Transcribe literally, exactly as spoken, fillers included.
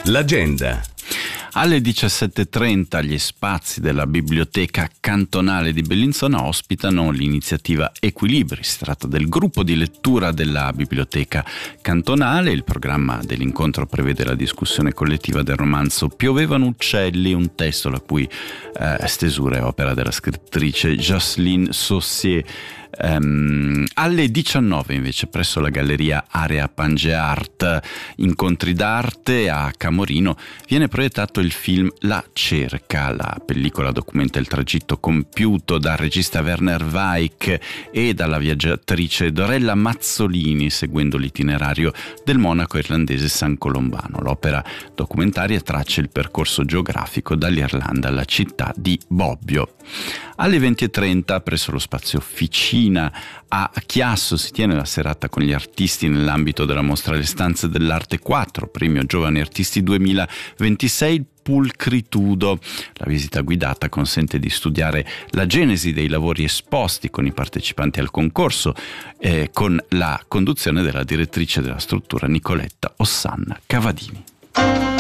L'agenda. Alle diciassette e trenta gli spazi della Biblioteca Cantonale di Bellinzona ospitano l'iniziativa Equilibri. Si tratta del gruppo di lettura della Biblioteca Cantonale. Il programma dell'incontro prevede la discussione collettiva del romanzo Piovevano uccelli, un testo la cui eh, stesura è opera della scrittrice Jocelyne Saucier. Um, alle diciannove invece presso la Galleria Area Pangeart Incontri d'arte a Camorino viene proiettato il film La Cerca. La pellicola documenta il tragitto compiuto dal regista Werner Weick e dalla viaggiatrice Dorella Mazzolini seguendo l'itinerario del monaco irlandese San Colombano. L'opera documentaria traccia il percorso geografico dall'Irlanda alla città di Bobbio. Alle venti e trenta presso lo spazio Officina a Chiasso si tiene la serata con gli artisti nell'ambito della mostra Le Stanze dell'Arte quattro, premio Giovani Artisti duemilaventisei Pulcritudo. La visita guidata consente di studiare la genesi dei lavori esposti con i partecipanti al concorso, eh, con la conduzione della direttrice della struttura Nicoletta Ossanna Cavadini.